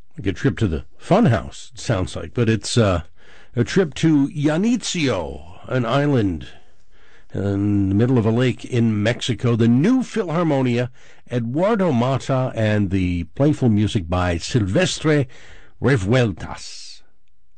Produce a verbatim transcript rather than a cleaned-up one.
like a trip to the fun house, it sounds like, but it's uh, a trip to Janitzio, an island in the middle of a lake in Mexico. The new Philharmonia, Eduardo Mata, and the playful music by Silvestre Revueltas.